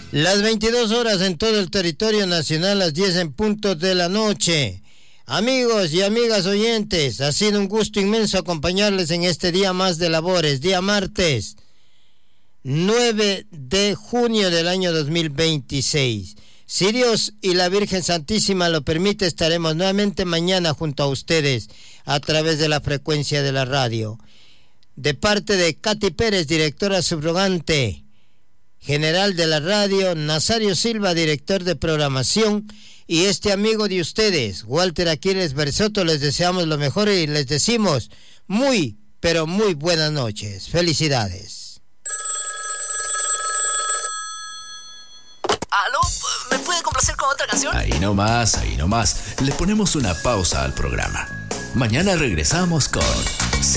Las 22 horas en todo el territorio nacional, las 10 en punto de la noche. Amigos y amigas oyentes, ha sido un gusto inmenso acompañarles en este día más de labores, día martes 9 de junio del año 2026. Si Dios y la Virgen Santísima lo permite, estaremos nuevamente mañana junto a ustedes a través de la frecuencia de la radio. De parte de Katy Pérez, directora subrogante general de la radio, Nazario Silva, director de programación, y este amigo de ustedes, Walter Aquiles Bersoto, les deseamos lo mejor y les decimos muy, pero muy buenas noches. Felicidades. ¿Aló? ¿Me puede complacer con otra canción? Ahí nomás, ahí nomás. Le ponemos una pausa al programa. Mañana regresamos con